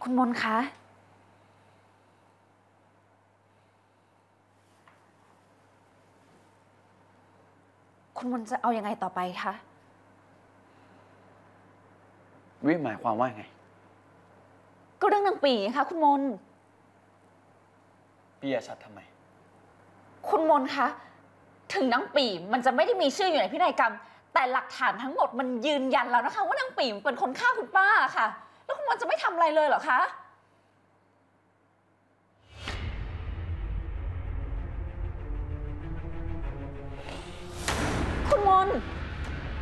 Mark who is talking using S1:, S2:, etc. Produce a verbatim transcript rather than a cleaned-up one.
S1: คุณมนคะคุณมนจะเอายังไงต่อไปคะ
S2: วิหมายความว่าไง
S1: ก็เรื่องนางปีค่ะคุณมน
S2: พี่จะชัดทำไม
S1: คุณมนคะถึงนางปีมันจะไม่ได้มีชื่ออยู่ในพินัยกรรมแต่หลักฐานทั้งหมดมันยืนยันแล้วนะคะว่านางปีเป็นคนฆ่าคุณป้าค่ะแล้วคุณมนจะไม่ทำอะไรเลยเหรอคะคุณมน